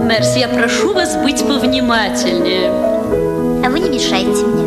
Мерси, я прошу вас быть повнимательнее. А вы не мешайте мне.